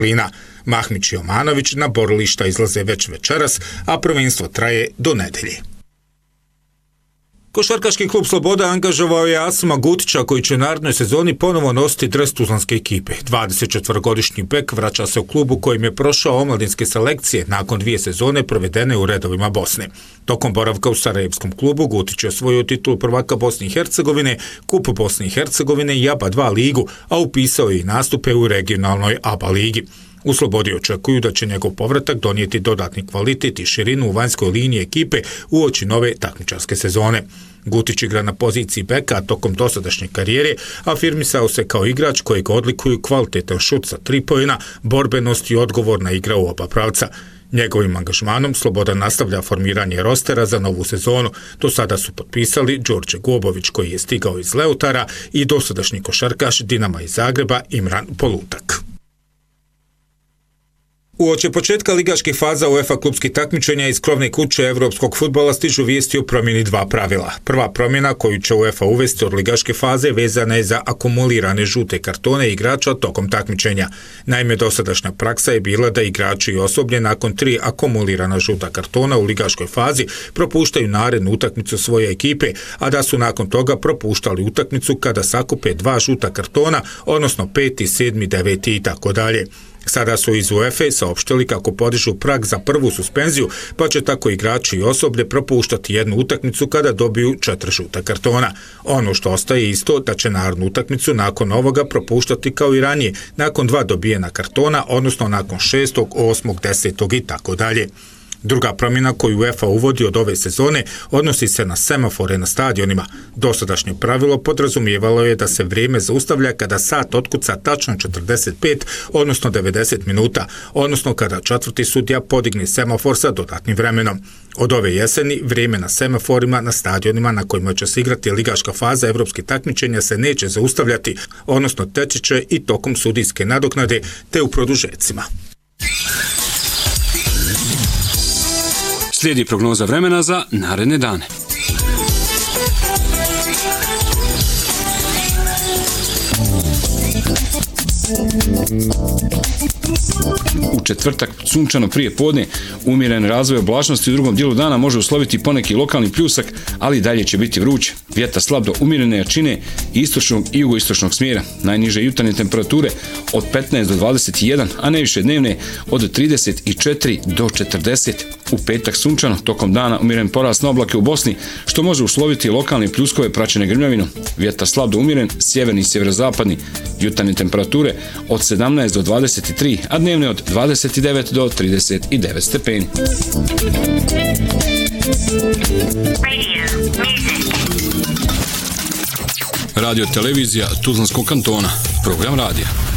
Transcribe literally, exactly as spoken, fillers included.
Lina. Mahmić i Omanović na borilišta izlaze već večeras, a prvenstvo traje do nedelje. Košarkaški klub Sloboda angažovao je Asima Gutića koji će u narednoj sezoni ponovo nositi dres tuzlanske ekipe. dvadesetčetvorogodišnji bek vraća se u klubu kojim je prošao omladinske selekcije nakon dvije sezone provedene u redovima Bosne. Tokom boravka u sarajevskom klubu Gutić je osvojio titulu prvaka Bosne i Hercegovine, Kup Bosne i Hercegovine i ABA dva ligu, a upisao je i nastupe u regionalnoj ABA ligi. U Slobodi očekuju da će njegov povratak donijeti dodatni kvalitet i širinu u vanjskoj liniji ekipe uoči nove takmičarske sezone. Gutić igra na poziciji beka, a tokom dosadašnje karijere afirmisao se kao igrač kojeg odlikuju kvalitetan šut sa tri poena, borbenost i odgovorna igra u oba pravca. Njegovim angažmanom Sloboda nastavlja formiranje rostera za novu sezonu. Do sada su potpisali Đorđe Gobović koji je stigao iz Leutara i dosadašnji košarkaš Dinama iz Zagreba Imran Polutak. Uoči početka ligaških faza UEFA klubskih takmičenja iz krovne kuće evropskog fudbala stižu vijesti o promjeni dva pravila. Prva promjena koju će UEFA uvesti od ligaške faze vezana je za akumulirane žute kartone igrača tokom takmičenja. Naime, dosadašnja praksa je bila da igrači i osoblje nakon tri akumulirana žuta kartona u ligaškoj fazi propuštaju narednu utakmicu svoje ekipe, a da su nakon toga propuštali utakmicu kada sakupe dva žuta kartona, odnosno peti, sedmi, deveti i tako dalje. Sada su iz UEFA saopštili kako podižu prag za prvu suspenziju, pa će tako igrači i osoblje propuštati jednu utakmicu kada dobiju četiri žuta kartona. Ono što ostaje isto da će narednu utakmicu nakon ovoga propuštati kao i ranije, nakon dva dobijena kartona, odnosno nakon šestog, osmog, desetog i tako dalje. Druga promjena koju UEFA uvodi od ove sezone odnosi se na semafore na stadionima. Dosadašnje pravilo podrazumijevalo je da se vrijeme zaustavlja kada sat otkuca tačno četrdeset pet, odnosno devedeset minuta, odnosno kada četvrti sudija podigne semafor sa dodatnim vremenom. Od ove jeseni vrijeme na semaforima na stadionima na kojima će se igrati ligaška faza evropskih takmičenja se neće zaustavljati, odnosno teći će i tokom sudijske nadoknade te u produžecima. Slijedi prognoza vremena za naredne dane. U četvrtak sunčano prije podne, umjeren razvoj oblačnosti u drugom dijelu dana može usloviti poneki lokalni pljusak, ali dalje će biti vruće. Vjetar slab do umjerene jačine istočnog i jugoistočnog smjera. Najniže jutarnje temperature od petnaest do dvadeset jedan, a najviše dnevne od trideset četiri do četrdeset. U petak sunčano, tokom dana umjeren porast na oblake u Bosni, što može usloviti lokalne pljuskove praćene grmljavinom. Vjetar slab do umjeren, sjeverni i sjeverozapadni. Jutarnje temperature od sedamnaest do dvadeset tri, a dnevne od dvadeset devet do trideset devet stepeni. Radio televizija Tuzlanskog kantona. Program radija.